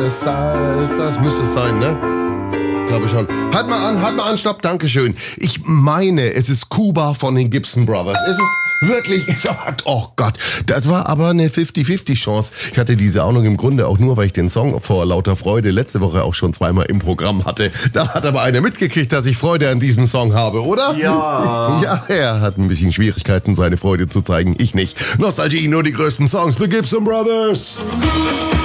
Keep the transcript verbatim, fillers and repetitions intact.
des Salz. Das müsste es sein, ne? Glaube schon. Halt mal an, halt mal an, stopp, dankeschön. Ich meine, es ist Kuba von den Gibson Brothers. Ist es wirklich? Oh Gott, das war aber eine fünfzig fünfzig Chance. Ich hatte diese Ahnung im Grunde auch nur, weil ich den Song vor lauter Freude letzte Woche auch schon zweimal im Programm hatte. Da hat aber einer mitgekriegt, dass ich Freude an diesem Song habe, oder? Ja. Ja, er hat ein bisschen Schwierigkeiten, seine Freude zu zeigen. Ich nicht. Nostalgie, nur die größten Songs, The Gibson Brothers.